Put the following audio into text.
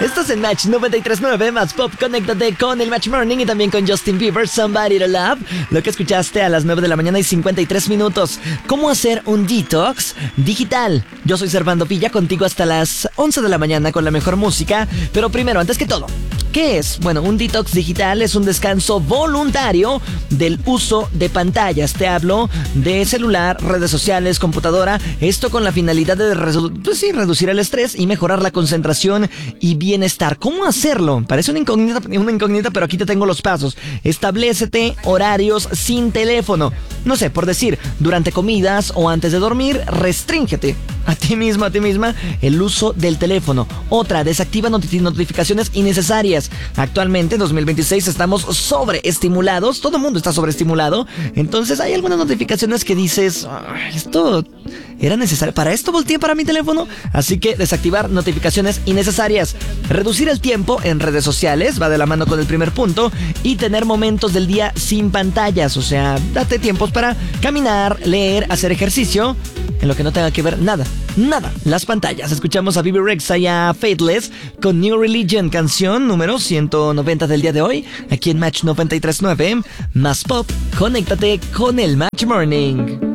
Estás en Match 93.9, más pop, conéctate con el Match Morning y también con Justin Bieber, Somebody to Love. Lo que escuchaste a las 9 de la mañana y 53 minutos. ¿Cómo hacer un detox digital? Yo soy Servando Pilla, contigo hasta las 11 de la mañana con la mejor música. Pero primero, antes que todo, ¿qué es? Bueno, un detox digital es un descanso voluntario del uso de pantallas. Te hablo de celular, redes sociales, computadora. Esto con la finalidad de reducir el estrés y mejorar la concentración y bienestar. ¿Cómo hacerlo? Parece una incógnita, pero aquí te tengo los pasos. Establécete horarios sin teléfono. No sé, por decir, durante comidas o antes de dormir, restríngete a ti misma el uso del teléfono. Otra, desactiva notificaciones innecesarias. Actualmente, en 2026, estamos sobreestimulados. Todo el mundo está sobreestimulado. Entonces, hay algunas notificaciones que dices, esto era necesario. ¿Para esto volteé para mi teléfono? Así que desactivar notificaciones innecesarias. Reducir el tiempo en redes sociales, va de la mano con el primer punto. Y tener momentos del día sin pantallas. O sea, date tiempos para caminar, leer, hacer ejercicio, en lo que no tenga que ver nada las pantallas. Escuchamos a Bebe Rexha y a Faithless con New Religion, canción número 190 del día de hoy, aquí en Match 93.9, más pop, conéctate con el Match Morning.